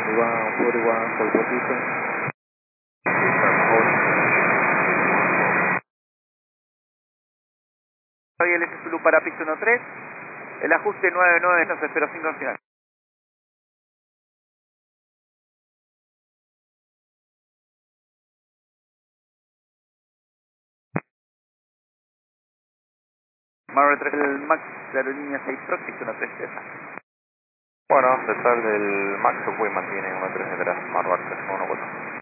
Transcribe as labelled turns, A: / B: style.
A: 41, full position.
B: Hoy el Zulu para pista 13, el ajuste 99, nos espero 5 al final. Marvel 3, el Max de aerolínea 6 Pro, pista 13, esa.
A: Bueno, detrás del Max Subway mantiene 1-3 detrás, Marvel 3, 1-4.